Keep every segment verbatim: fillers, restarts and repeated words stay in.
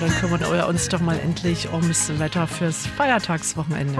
dann kümmern wir uns doch mal endlich ums Wetter fürs Feiertagswochenende.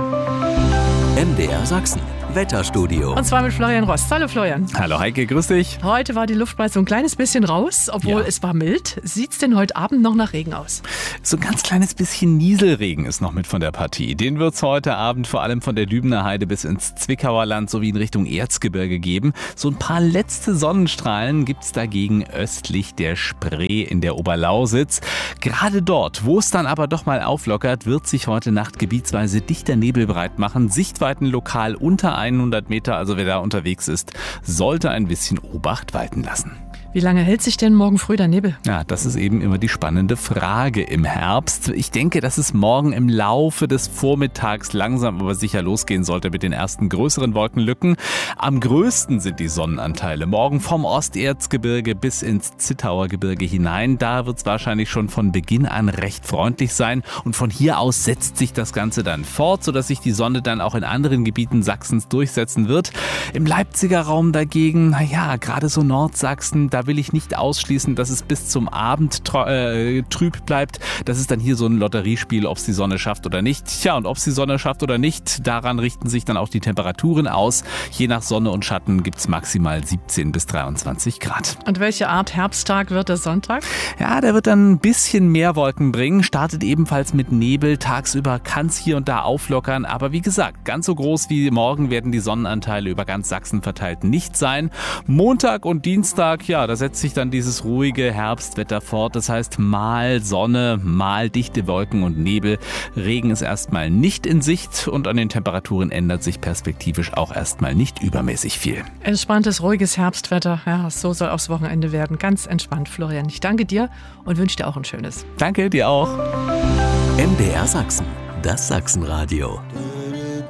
M D R Sachsen, Wetterstudio. Und zwar mit Florian Rost. Hallo Florian. Hallo Heike, grüß dich. Heute war die Luft mal so ein kleines bisschen raus, obwohl Ja. es war mild. Sieht's denn heute Abend noch nach Regen aus? So ein ganz kleines bisschen Nieselregen ist noch mit von der Partie. Den wird es heute Abend vor allem von der Lübener Heide bis ins Zwickauer Land sowie in Richtung Erzgebirge geben. So ein paar letzte Sonnenstrahlen gibt's dagegen östlich der Spree in der Oberlausitz. Gerade dort, wo es dann aber doch mal auflockert, wird sich heute Nacht gebietsweise dichter Nebel breit machen. Sichtweiten lokal unter hundert Meter, also wer da unterwegs ist, sollte ein bisschen Obacht walten lassen. Wie lange hält sich denn morgen früh der Nebel? Ja, das ist eben immer die spannende Frage im Herbst. Ich denke, dass es morgen im Laufe des Vormittags langsam aber sicher losgehen sollte mit den ersten größeren Wolkenlücken. Am größten sind die Sonnenanteile morgen vom Osterzgebirge bis ins Zittauer Gebirge hinein. Da wird es wahrscheinlich schon von Beginn an recht freundlich sein. Und von hier aus setzt sich das Ganze dann fort, sodass sich die Sonne dann auch in anderen Gebieten Sachsens durchsetzen wird. Im Leipziger Raum dagegen, naja, gerade so Nordsachsen, da will ich nicht ausschließen, dass es bis zum Abend tr- äh, trüb bleibt. Das ist dann hier so ein Lotteriespiel, ob es die Sonne schafft oder nicht. Tja, und ob es die Sonne schafft oder nicht, daran richten sich dann auch die Temperaturen aus. Je nach Sonne und Schatten gibt es maximal siebzehn bis dreiundzwanzig Grad. Und welche Art Herbsttag wird der Sonntag? Ja, der wird dann ein bisschen mehr Wolken bringen, startet ebenfalls mit Nebel. Tagsüber kann es hier und da auflockern, aber wie gesagt, ganz so groß wie morgen werden die Sonnenanteile über ganz Sachsen verteilt nicht sein. Montag und Dienstag, ja, da setzt sich dann dieses ruhige Herbstwetter fort. Das heißt, mal Sonne, mal dichte Wolken und Nebel. Regen ist erstmal nicht in Sicht und an den Temperaturen ändert sich perspektivisch auch erstmal nicht übermäßig viel. Entspanntes, ruhiges Herbstwetter. Ja, so soll aufs Wochenende werden. Ganz entspannt, Florian. Ich danke dir und wünsche dir auch ein schönes. Danke, dir auch. M D R Sachsen, das Sachsenradio.